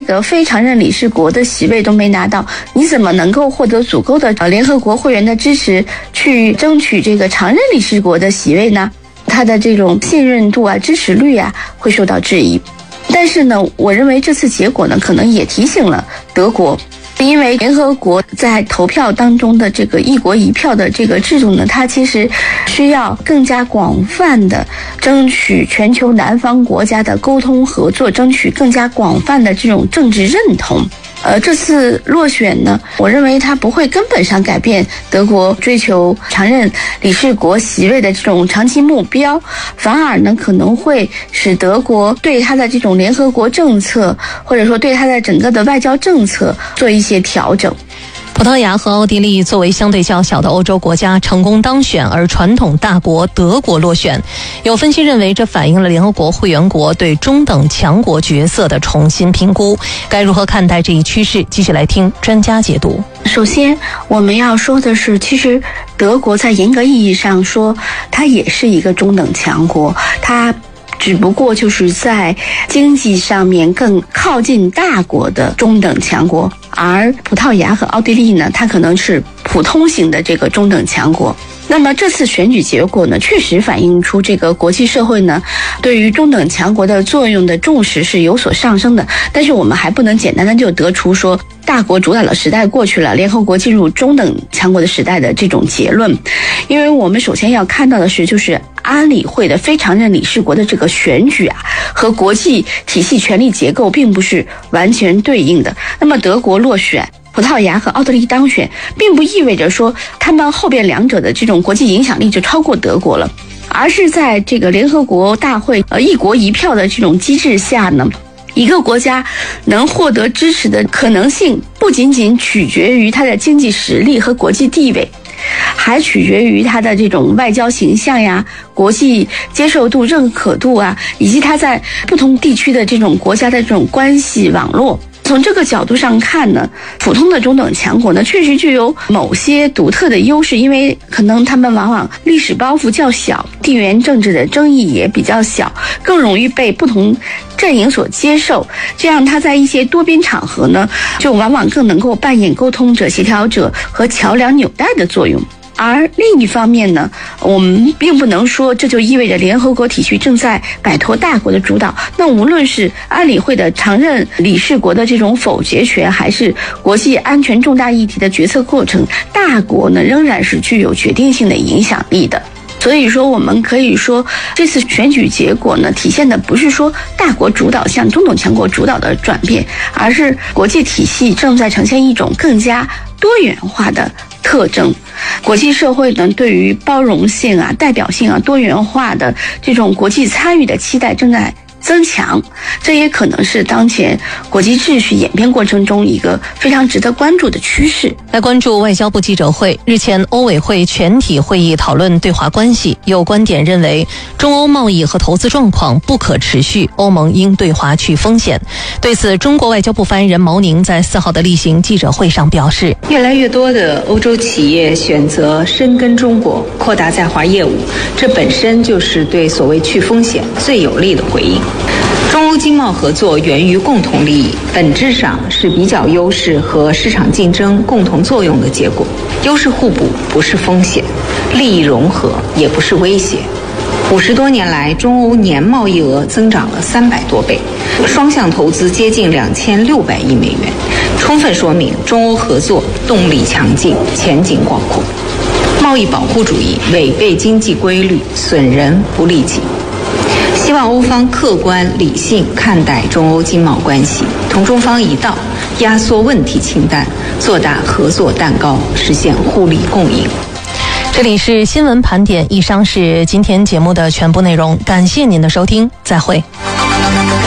个非常任理事国的席位都没拿到，你怎么能够获得足够的联合国会员的支持去争取这个常任理事国的席位呢？他的这种信任度啊、支持率啊会受到质疑。但是呢，我认为这次结果呢，可能也提醒了德国。因为联合国在投票当中的这个一国一票的这个制度呢，它其实需要更加广泛的争取全球南方国家的沟通合作，争取更加广泛的这种政治认同。这次落选呢，我认为它不会根本上改变德国追求常任理事国席位的这种长期目标，反而呢可能会使德国对它的这种联合国政策，或者说对它的整个的外交政策做一些调整。 葡萄牙和奥地利作为相对较小的欧洲国家成功当选，而传统大国德国落选。有分析认为，这反映了联合国会员国对中等强国角色的重新评估。该如何看待这一趋势？继续来听专家解读。 首先我们要说的是，其实德国在严格意义上说，它也是一个中等强国，它只不过就是在经济上面更靠近大国的中等强国，而葡萄牙和奥地利呢，它可能是普通型的这个中等强国。那么这次选举结果呢，确实反映出这个国际社会呢对于中等强国的作用的重视是有所上升的。但是我们还不能简单的就得出说大国主导的时代过去了，联合国进入中等强国的时代的这种结论。因为我们首先要看到的是，就是安理会的非常任理事国的这个选举啊，和国际体系权力结构并不是完全对应的。那么德国落选，葡萄牙和奥地利当选，并不意味着说他们后边两者的这种国际影响力就超过德国了，而是在这个联合国大会一国一票的这种机制下呢，一个国家能获得支持的可能性不仅仅取决于它的经济实力和国际地位，还取决于它的这种外交形象呀、国际接受度、认可度啊，以及它在不同地区的这种国家的这种关系网络。从这个角度上看呢，普通的中等强国呢，确实具有某些独特的优势，因为可能他们往往历史包袱较小，地缘政治的争议也比较小，更容易被不同阵营所接受，这样他在一些多边场合呢，就往往更能够扮演沟通者、协调者和桥梁纽带的作用。而另一方面呢，我们并不能说这就意味着联合国体系正在摆脱大国的主导。那无论是安理会的常任理事国的这种否决权，还是国际安全重大议题的决策过程，大国呢仍然是具有决定性的影响力的。所以说，我们可以说，这次选举结果呢，体现的不是说大国主导向中等强国主导的转变，而是国际体系正在呈现一种更加多元化的特征。国际社会呢，对于包容性啊、代表性啊、多元化的这种国际参与的期待正在增强，这也可能是当前国际秩序演变过程中一个非常值得关注的趋势。 来关注外交部记者会，日前欧委会全体会议讨论对华关系，有观点认为中欧贸易和投资状况不可持续，欧盟应对华去风险。对此，中国外交部发言人毛宁在4号的例行记者会上表示， 越来越多的欧洲企业选择深耕中国，扩大在华业务，这本身就是对所谓去风险最有力的回应。中欧经贸合作源于共同利益，本质上是比较优势和市场竞争共同作用的结果。优势互补不是风险，利益融合也不是威胁。50多年来，中欧年贸易额增长了300多倍，双向投资接近2600亿美元，充分说明中欧合作动力强劲，前景广阔。贸易保护主义违背经济规律，损人不利己。希望欧方客观理性看待中欧经贸关系，同中方一道，压缩问题清单，做大合作蛋糕，实现互利共赢。 这里是新闻盘点，以上是今天节目的全部内容，感谢您的收听，再会。